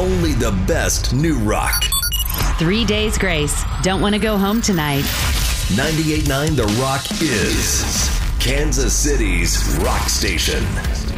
only the best new rock. 3 Days Grace. Don't want to go home tonight. 98.9 The Rock is Kansas City's rock station.